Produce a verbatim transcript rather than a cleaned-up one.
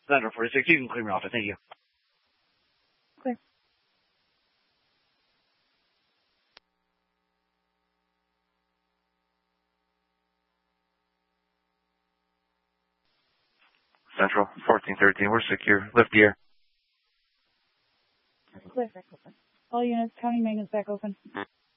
Central forty-six, you can clear me off it. Thank you. Clear. Central fourteen thirteen, we're secure. Lift gear. Clear. All units, county maintenance back open.